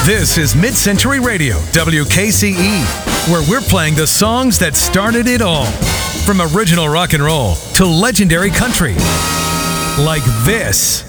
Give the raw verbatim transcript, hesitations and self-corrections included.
This is Mid-Century Radio, W K C E, where we're playing the songs that started it all. From original rock and roll to legendary country. Like this.